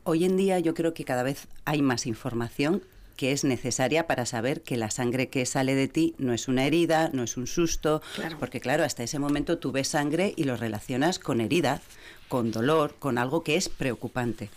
hoy en día yo creo que cada vez hay más información que es necesaria para saber que la sangre que sale de ti no es una herida, no es un susto, porque claro, hasta ese momento tú ves sangre y lo relacionas con herida, con dolor, con algo que es preocupante.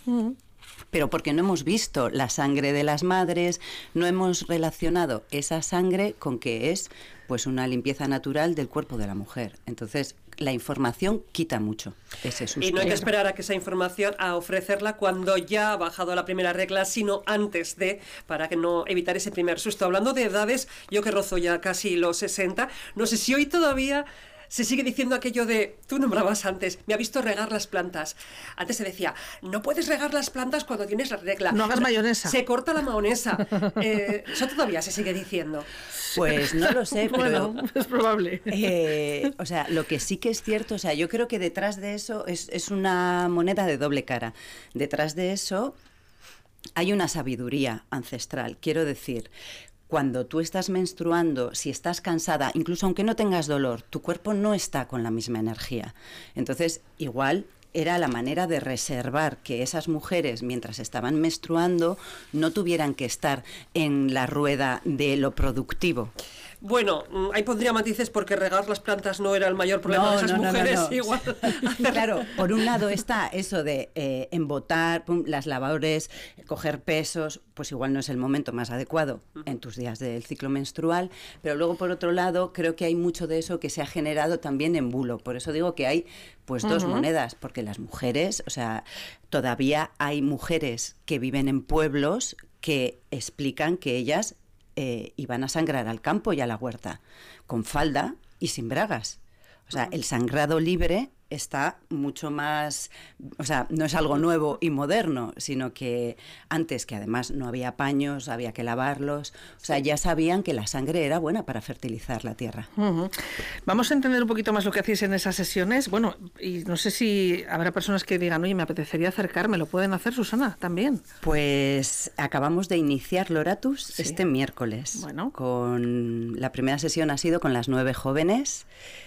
Pero porque no hemos visto la sangre de las madres, no hemos relacionado esa sangre con que es pues una limpieza natural del cuerpo de la mujer. Entonces, la información quita mucho ese susto. Y no hay que esperar a que esa información a ofrecerla cuando ya ha bajado la primera regla, sino antes de, para que no evitar ese primer susto. Hablando de edades, yo que rozo ya casi los 60, no sé si hoy todavía se sigue diciendo aquello de, tú nombrabas antes, me ha visto regar las plantas. Antes se decía, no puedes regar las plantas cuando tienes la regla. No hagas mayonesa. Se corta la mayonesa. Eso todavía se sigue diciendo. Pues no lo sé, pero... Bueno, es probable. O sea, lo que sí que es cierto, o sea, yo creo que detrás de eso es una moneda de doble cara. Detrás de eso hay una sabiduría ancestral, quiero decir... Cuando tú estás menstruando, si estás cansada, incluso aunque no tengas dolor, tu cuerpo no está con la misma energía. Entonces, igual era la manera de reservar que esas mujeres, mientras estaban menstruando, no tuvieran que estar en la rueda de lo productivo. Bueno, ahí pondría matices porque regar las plantas no era el mayor problema de esas mujeres. No. Igual. Claro, por un lado está eso de embotar, las labores, coger pesos, pues igual no es el momento más adecuado en tus días del ciclo menstrual, pero luego por otro lado creo que hay mucho de eso que se ha generado también en bulo. Por eso digo que hay pues dos monedas, porque las mujeres, o sea, todavía hay mujeres que viven en pueblos que explican que ellas iban a sangrar al campo y a la huerta, con falda y sin bragas. O sea, el sangrado libre está mucho más, o sea, no es algo nuevo y moderno, sino que antes, que además no había paños, había que lavarlos, o sea, ya sabían que la sangre era buena para fertilizar la tierra. Vamos a entender un poquito más lo que hacéis en esas sesiones. Bueno, y no sé si habrá personas que digan, oye, me apetecería acercarme, ¿lo pueden hacer, Susana, también? Pues acabamos de iniciar Loratus este miércoles. Bueno. La primera sesión ha sido con las 9 jóvenes.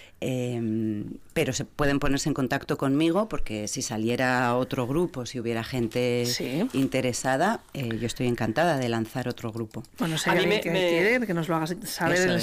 Pero se pueden ponerse en contacto conmigo porque si saliera otro grupo, si hubiera gente interesada, yo estoy encantada de lanzar otro grupo. Bueno, si hay alguien que quiere, que nos lo haga saber en el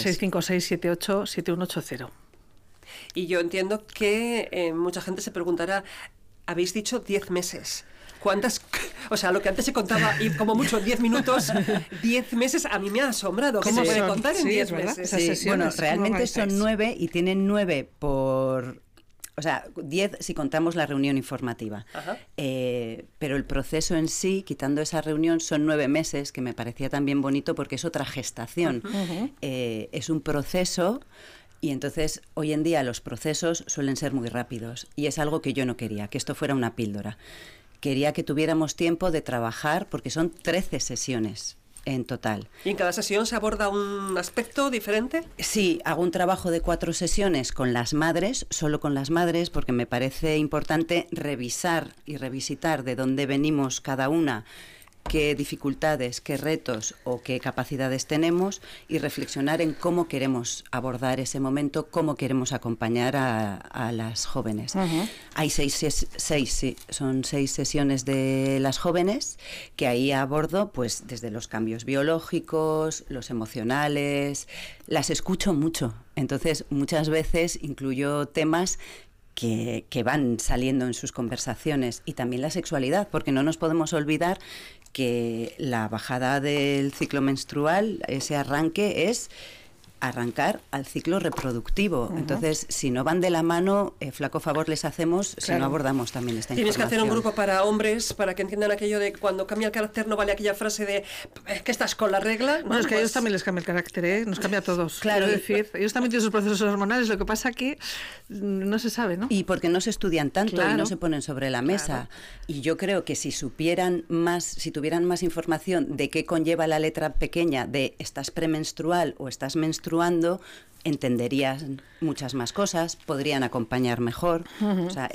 656787180. Y yo entiendo que mucha gente se preguntará, habéis dicho 10 meses. ¿Cuántas? O sea, lo que antes se contaba, y como mucho 10 minutos, 10 meses, a mí me ha asombrado. ¿Cómo se puede contar en 10 meses? Sí, bueno, realmente son 9 y tienen 9 por... O sea, 10 si contamos la reunión informativa. Pero el proceso en sí, quitando esa reunión, son 9 meses, que me parecía también bonito porque es otra gestación. Es un proceso... Y entonces, hoy en día los procesos suelen ser muy rápidos y es algo que yo no quería, que esto fuera una píldora. Quería que tuviéramos tiempo de trabajar porque son 13 sesiones en total. ¿Y en cada sesión se aborda un aspecto diferente? Sí, hago un trabajo de 4 sesiones con las madres, solo con las madres, porque me parece importante revisar y revisitar de dónde venimos cada una, qué dificultades, qué retos o qué capacidades tenemos y reflexionar en cómo queremos abordar ese momento, cómo queremos acompañar a las jóvenes. Hay son 6 sesiones de las jóvenes que ahí abordo pues desde los cambios biológicos, los emocionales, las escucho mucho, entonces muchas veces incluyo temas que van saliendo en sus conversaciones y también la sexualidad, porque no nos podemos olvidar que la bajada del ciclo menstrual, ese arranque es arrancar al ciclo reproductivo. Entonces, si no van de la mano, flaco favor les hacemos si no abordamos también esta información. Tienes que hacer un grupo para hombres, para que entiendan aquello de cuando cambia el carácter no vale aquella frase de que estás con la regla. Bueno, es que a ellos también les cambia el carácter, nos cambia a todos. Claro. Es decir, ellos también tienen sus procesos hormonales, lo que pasa que no se sabe, ¿no? Y porque no se estudian tanto y no se ponen sobre la mesa. Y yo creo que si supieran más, si tuvieran más información de qué conlleva la letra pequeña de estás premenstrual o estás menstruando, entenderían muchas más cosas, podrían acompañar mejor. O sea,